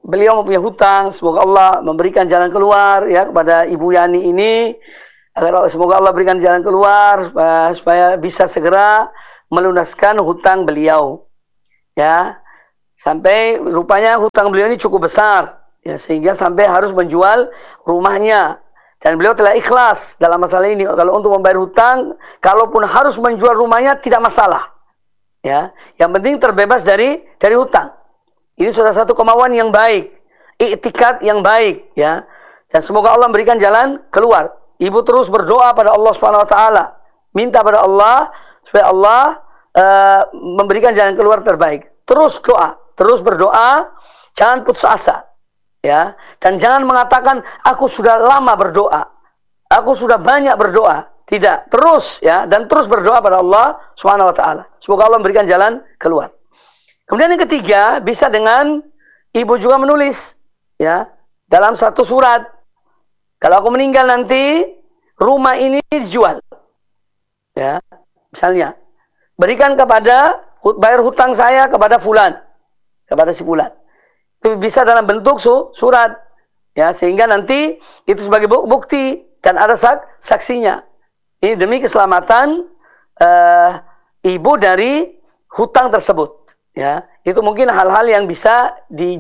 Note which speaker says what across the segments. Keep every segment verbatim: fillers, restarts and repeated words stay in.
Speaker 1: beliau mempunyai hutang, semoga Allah memberikan jalan keluar ya kepada Ibu Yani ini, agar semoga Allah berikan jalan keluar supaya, supaya bisa segera melunaskan hutang beliau. Ya, sampai rupanya hutang beliau ini cukup besar, ya, sehingga sampai harus menjual rumahnya. Dan beliau telah ikhlas dalam masalah ini. Kalau untuk membayar hutang, kalaupun harus menjual rumahnya tidak masalah. Ya, yang penting terbebas dari dari hutang. Ini sudah satu kemauan yang baik, iktikad yang baik, ya. Dan semoga Allah memberikan jalan keluar. Ibu terus berdoa pada Allah Subhanahu wa taala, minta pada Allah supaya Allah uh, memberikan jalan keluar terbaik. Terus doa, terus berdoa, jangan putus asa, ya. Dan jangan mengatakan aku sudah lama berdoa, aku sudah banyak berdoa. Tidak, terus ya, dan terus berdoa pada Allah Subhanahu wa taala. Semoga Allah memberikan jalan keluar. Kemudian yang ketiga, bisa dengan ibu juga menulis, ya, dalam satu surat. Kalau aku meninggal nanti, rumah ini dijual, ya, misalnya, berikan kepada, bayar hutang saya kepada fulan, kepada si fulan. Itu bisa dalam bentuk su, surat, ya, sehingga nanti itu sebagai bukti dan ada sak, saksinya. Ini demi keselamatan uh, ibu dari hutang tersebut. Ya, itu mungkin hal-hal yang bisa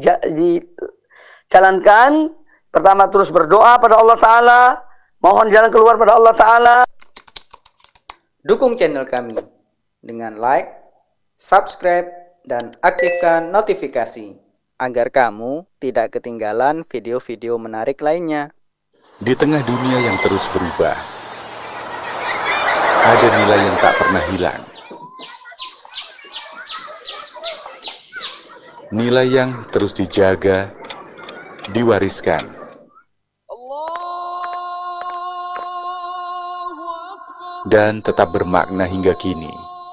Speaker 1: dijalankan. Pertama, terus berdoa pada Allah Ta'ala, mohon jalan keluar pada Allah Ta'ala.
Speaker 2: Dukung channel kami dengan like, subscribe, dan aktifkan notifikasi agar kamu tidak ketinggalan video-video menarik lainnya.
Speaker 3: Di tengah dunia yang terus berubah, ada nilai yang tak pernah hilang. Nilai yang terus dijaga, diwariskan. Dan tetap bermakna hingga kini.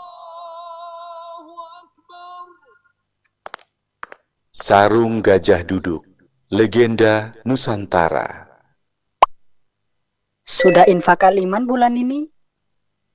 Speaker 3: Sarung Gajah Duduk, legenda Nusantara.
Speaker 4: Sudah infak kaliman bulan ini?